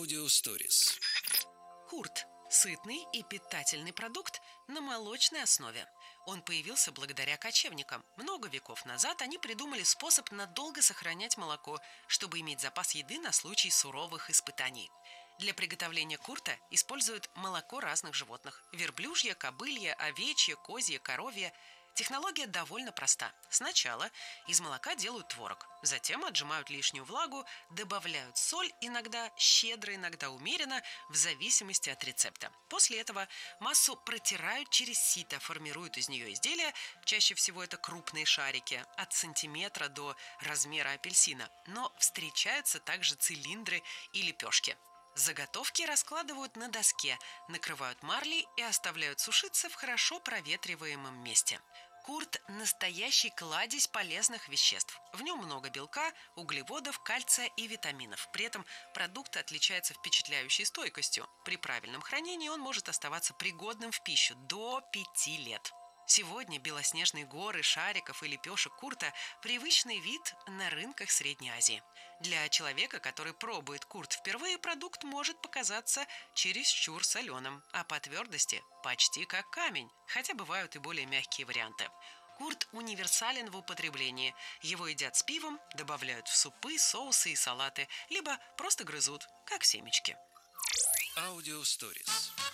Аудиосторис. Курт – сытный и питательный продукт на молочной основе. Он появился благодаря кочевникам. Много веков назад они придумали способ надолго сохранять молоко, чтобы иметь запас еды на случай суровых испытаний. Для приготовления курта используют молоко разных животных – верблюжье, кобылье, овечье, козье, коровье. Технология довольно проста. Сначала из молока делают творог, затем отжимают лишнюю влагу, добавляют соль, иногда щедро, иногда умеренно, в зависимости от рецепта. После этого массу протирают через сито, формируют из нее изделия, чаще всего это крупные шарики, от сантиметра до размера апельсина, но встречаются также цилиндры и лепешки. Заготовки раскладывают на доске, накрывают марлей и оставляют сушиться в хорошо проветриваемом месте. Курт – настоящий кладезь полезных веществ. В нем много белка, углеводов, кальция и витаминов. При этом продукт отличается впечатляющей стойкостью. При правильном хранении он может оставаться пригодным в пищу до 5 лет. Сегодня белоснежные горы шариков и лепешек курта – привычный вид на рынках Средней Азии. Для человека, который пробует курт впервые, продукт может показаться чересчур соленым, а по твердости – почти как камень, хотя бывают и более мягкие варианты. Курт универсален в употреблении. Его едят с пивом, добавляют в супы, соусы и салаты, либо просто грызут, как семечки. Аудиосторис.